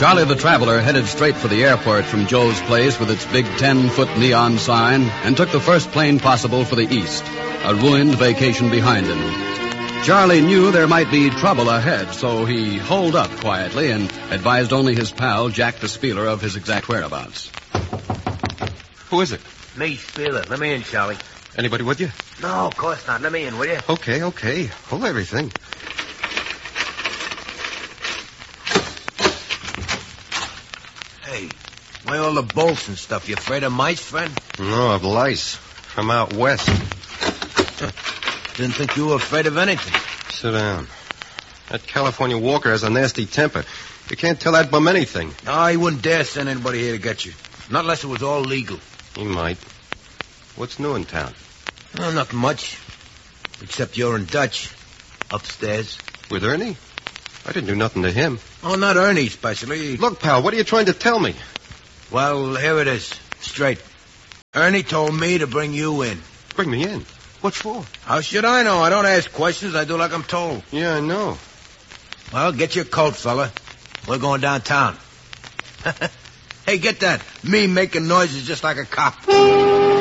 Charlie the Traveler headed straight for the airport from Joe's place with its big 10-foot neon sign and took the first plane possible for the east, a ruined vacation behind him. Charlie knew there might be trouble ahead, so he holed up quietly and advised only his pal, Jack the Spieler, of his exact whereabouts. Who is it? Me, Spieler. Let me in, Charlie. Anybody with you? No, of course not. Let me in, will you? Okay. Hold everything. Hey, why all the bolts and stuff? You afraid of mice, friend? No, of lice. From out west. Didn't think you were afraid of anything. Sit down. That California Walker has a nasty temper. You can't tell that bum anything. No, he wouldn't dare send anybody here to get you. Not unless it was all legal. He might. What's new in town? No, nothing much. Except you're in Dutch. Upstairs. With Ernie? I didn't do nothing to him. Oh, not Ernie, especially. Look, pal, what are you trying to tell me? Well, here it is. Straight. Ernie told me to bring you in. Bring me in? What for? How should I know? I don't ask questions. I do like I'm told. Yeah, I know. Well, get your coat, fella. We're going downtown. Hey, get that. Me making noises just like a cop.